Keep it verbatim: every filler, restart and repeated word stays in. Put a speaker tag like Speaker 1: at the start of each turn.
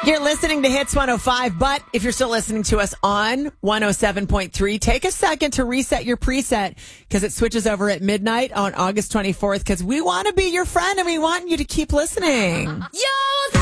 Speaker 1: You're listening to Hits one oh five, but if you're still listening to us on one oh seven point three, take a second to reset your preset because it switches over at midnight on August twenty-fourth because we want to be your friend and we want you to keep listening.
Speaker 2: Yo!